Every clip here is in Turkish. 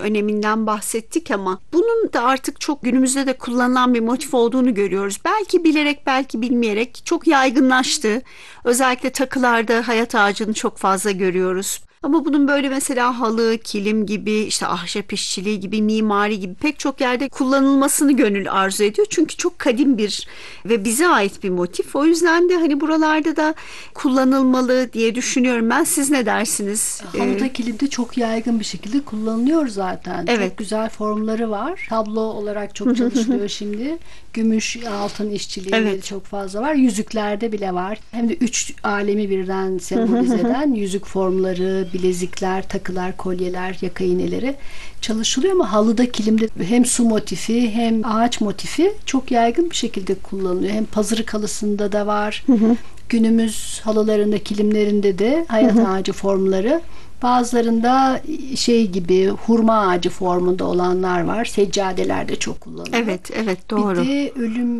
öneminden bahsettik ama bunun da artık çok günümüzde de kullanılan bir motif olduğunu görüyoruz. Belki bilerek, belki bilmeyerek çok yaygınlaştı. Özellikle takılarda hayat ağacını çok fazla görüyoruz. Ama bunun böyle mesela halı, kilim gibi, işte ahşap işçiliği gibi, mimari gibi pek çok yerde kullanılmasını gönül arzu ediyor. Çünkü çok kadim bir ve bize ait bir motif. O yüzden de hani buralarda da kullanılmalı diye düşünüyorum ben. Siz ne dersiniz? Halıda kilimde çok yaygın bir şekilde kullanılıyor zaten. Evet. Çok güzel formları var. Tablo olarak çok çalışılıyor şimdi. Gümüş, altın işçiliği Evet. çok fazla var. Yüzüklerde bile var. Hem de 3 alemi birden sembolize eden yüzük formları, bilezikler, takılar, kolyeler, yaka iğneleri çalışılıyor ama halıda kilimde hem su motifi hem ağaç motifi çok yaygın bir şekilde kullanılıyor. Hem pazırık halısında da var. Günümüz halılarında, kilimlerinde de hayat ağacı formları. Bazılarında şey gibi hurma ağacı formunda olanlar var. Seccadelerde çok kullanılıyor. Evet, evet, doğru. Bir de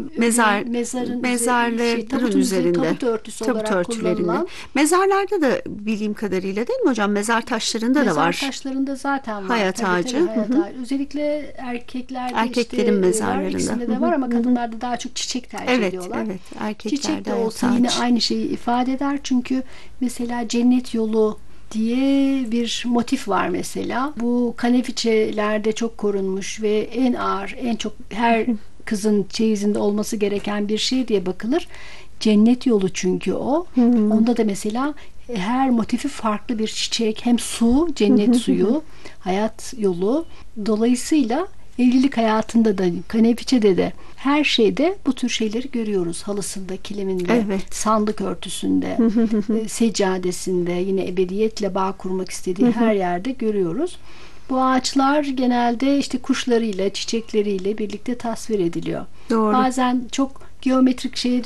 Mezarların üzerinde, tabut örtüsü tabut olarak örtülerinde. kullanılan. Mezarlarda da bildiğim kadarıyla değil mi hocam? Mezar taşlarında da var. Mezar taşlarında zaten var. Hayat Tabii, ağacı. tabii, hayat ağacı. Özellikle erkeklerde Erkeklerin var. mezarlarında. İkisinde de var ama kadınlarda daha çok çiçek tercih Evet, ediyorlar. evet. Erkeklerde Çiçek de hayat olsa yine ağacı. aynı şeyi ifade eder. Çünkü mesela cennet yolu diye bir motif var mesela. Bu kaneviçelerde çok korunmuş ve en ağır, en çok her kızın çeyizinde olması gereken bir şey diye bakılır. Cennet yolu çünkü o. Onda da mesela her motifi farklı bir çiçek, hem su, cennet suyu, hayat yolu. Dolayısıyla evlilik hayatında da, kaneviçede de, her şeyde bu tür şeyleri görüyoruz. Halısında, kiliminde, Evet. sandık örtüsünde, seccadesinde, yine ebediyetle bağ kurmak istediği her yerde görüyoruz. Bu ağaçlar genelde işte kuşlarıyla, çiçekleriyle birlikte tasvir ediliyor. Doğru. Bazen çok geometrik şeye